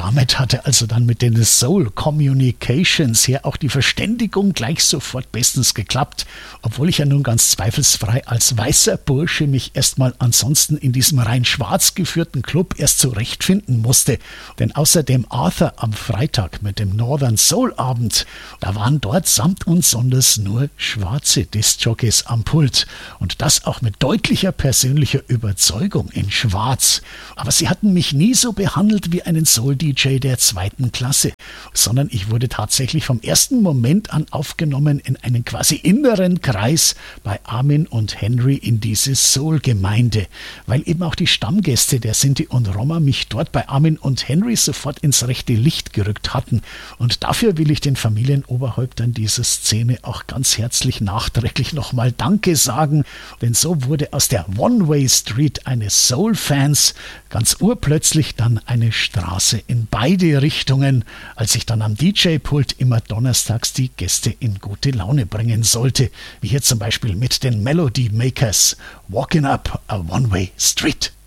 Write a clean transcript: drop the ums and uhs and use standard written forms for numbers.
damit hatte also dann mit den Soul Communications her auch die Verständigung gleich sofort bestens geklappt, obwohl ich ja nun ganz zweifelsfrei als weißer Bursche mich erstmal ansonsten in diesem rein schwarz geführten Club erst zurechtfinden musste. Denn außer dem Arthur am Freitag mit dem Northern Soul Abend, da waren dort samt und sonders nur schwarze Diskjockeys am Pult. Und das auch mit deutlicher persönlicher Überzeugung in schwarz. Aber sie hatten mich nie so behandelt wie einen Soul-DJ der 2. Klasse, sondern ich wurde tatsächlich vom ersten Moment an aufgenommen in einen quasi inneren Kreis bei Armin und Henry in diese Soul-Gemeinde, weil eben auch die Stammgäste der Sinti und Roma mich dort bei Armin und Henry sofort ins rechte Licht gerückt hatten. Und dafür will ich den Familienoberhäuptern dieser Szene auch ganz herzlich nachträglich nochmal Danke sagen, denn so wurde aus der One-Way Street eines Soul-Fans ganz urplötzlich dann eine Straße in beide Richtungen, als ich dann am DJ-Pult immer donnerstags die Gäste in gute Laune bringen sollte, wie hier zum Beispiel mit den Melody Makers Walking Up a One-Way Street.